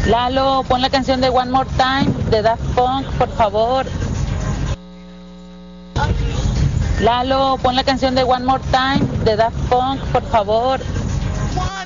Lalo, pon la canción de One More Time de Daft Punk, por favor. Lalo, pon la canción de One More Time de Daft Punk, por favor.